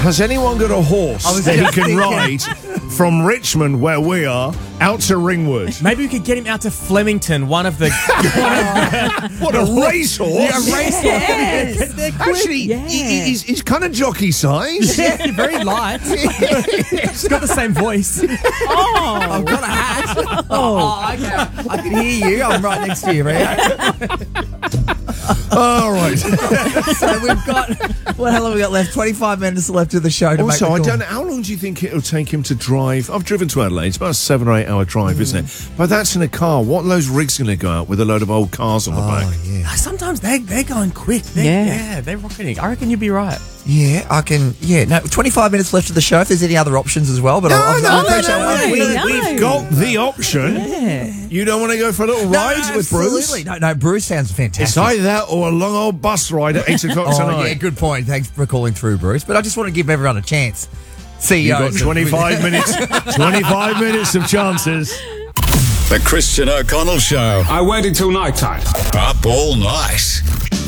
Has anyone got a horse that he can ride from Richmond, where we are, out to Ringwood? Maybe we could get him out to Flemington, one of the... What a racehorse! Yeah, a racehorse. Yes. Actually, he's kind of jockey size. Yeah, very light. He's got the same voice. Oh, I've got a hat. Oh, okay. I can hear you. I'm right next to you, right? All right. So we've got, what hell have we got left? 25 minutes left of the show to Also, make I the call. don't know, how long do you think it'll take him to drive? I've driven to Adelaide. It's about a 7 or 8 hour drive, isn't it? But that's in a car. What are those rigs going to go out with a load of old cars on the back? Yeah. Sometimes they're going quick. They're rocketing. I reckon you'd be right. Yeah, I can. Yeah, no, 25 minutes left of the show. If there's any other options as well, but We've got the option. Yeah. You don't want to go for a little ride with Bruce? Absolutely. No, Bruce sounds fantastic. It's either that or a long old bus ride at 8 o'clock tonight. Yeah, good point. Thanks for calling through, Bruce. But I just want to give everyone a chance. You've got 25 minutes. 25 minutes of chances. The Christian O'Connell Show. I waited till night time. Up all night.